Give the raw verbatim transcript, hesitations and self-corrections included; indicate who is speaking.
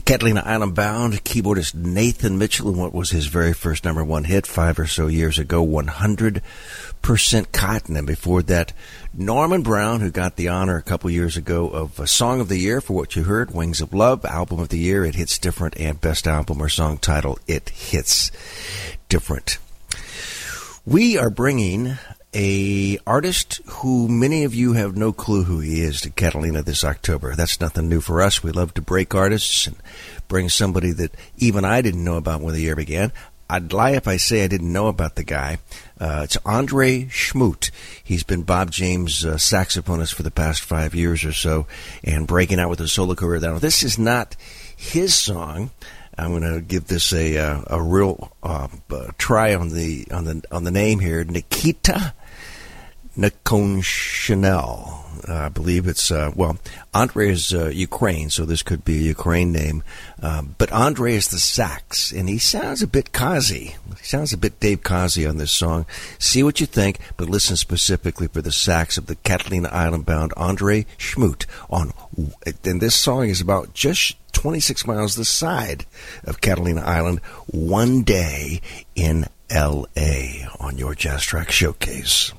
Speaker 1: Catalina Island Bound, keyboardist Nathan Mitchell, and what was his very first number one hit five or so years ago, one hundred percent Cotton. And before that, Norman Brown, who got the honor a couple years ago of a Song of the Year for what you heard, Wings of Love, Album of the Year, It Hits Different, and Best Album or Song Title, It Hits Different. We are bringing a artist who many of you have no clue who he is to Catalina this October. That's nothing new for us. We love to break artists and bring somebody that even I didn't know about when the year began. I'd lie if I say I didn't know about the guy. Uh, it's Andre Schmoot. He's been Bob James' uh, saxophonist for the past five years or so and breaking out with a solo career. Now, this is not his song. I'm going to give this a uh, a real uh, uh, try on the on the on the name here. Nikita Nekonchynel. Uh, I believe it's, uh, well, Andre is uh, Ukraine, so this could be a Ukraine name. Uh, but Andre is the sax, and he sounds a bit Kazi. He sounds a bit Dave Kazi on this song. See what you think, but listen specifically for the sax of the Catalina Island Bound Andre Schmoot. On, and this song is about just twenty-six miles this side of Catalina Island, One Day in L A on your Jazz Track Showcase.